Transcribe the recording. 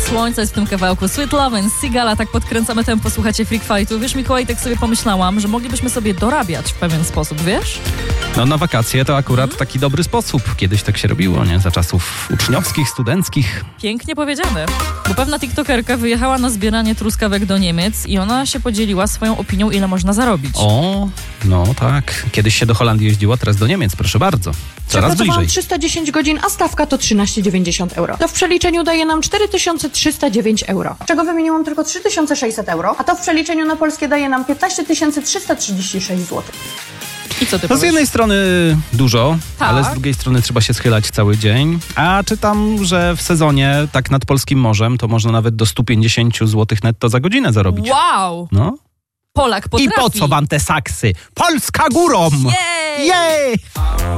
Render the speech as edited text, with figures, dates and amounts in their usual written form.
Słońca jest w tym kawałku. Sweet Love and Sigala, tak podkręcamy tempo, słuchacie Freak Fightu. Wiesz, Mikołaj, tak sobie pomyślałam, że moglibyśmy sobie dorabiać w pewien sposób, wiesz? No na wakacje to akurat taki dobry sposób. Kiedyś tak się robiło, nie? Za czasów uczniowskich, studenckich. Pięknie powiedziane. Bo pewna tiktokerka wyjechała na zbieranie truskawek do Niemiec i ona się podzieliła swoją opinią, ile można zarobić. O, no tak. Kiedyś się do Holandii jeździło, teraz do Niemiec, proszę bardzo. Coraz bliżej. 310 godzin, a stawka to 13,90 euro. To w przeliczeniu daje nam 4309 euro. Czego wymieniłam tylko 3600 euro, a to w przeliczeniu na polskie daje nam 15336 zł. I co ty No z powiesz? jednej strony dużo, Tak. ale z drugiej strony trzeba się schylać cały dzień. A czytam, że w sezonie tak nad polskim morzem to można nawet do 150 zł netto za godzinę zarobić. Wow! No. Polak I potrafi. po co wam te saksy? Polska górą! Jej! Jej!